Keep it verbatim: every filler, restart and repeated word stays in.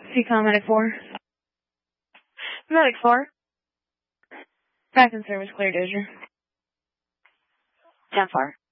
C COM Medic four. Medic four. Back in service, clear Dozier. ten four.